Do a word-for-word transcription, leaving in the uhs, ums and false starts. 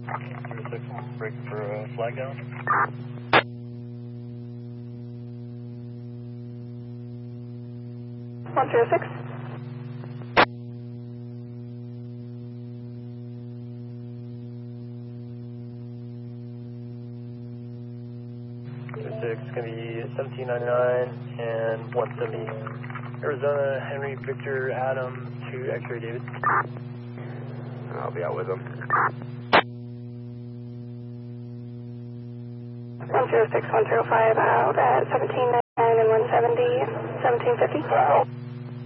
zero six, break for uh, flag down. one zero six. zero six, it's going to be seventeen ninety-nine and one seventy. Arizona, Henry, Victor, Adam, to X-ray, David. I'll be out with them. one zero six, one zero five out at seventeen ninety-nine and one seventy, seventeen fifty. Wow.